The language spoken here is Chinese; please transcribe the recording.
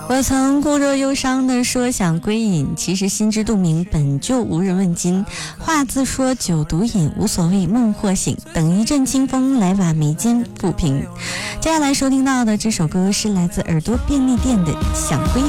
我曾故作忧伤地说想归隐，其实心知肚明，本就无人问津。话自说酒独饮，无所谓梦或醒，等一阵清风来把眉间抚平。接下来收听到的这首歌是来自耳朵便利店的《想归隐》。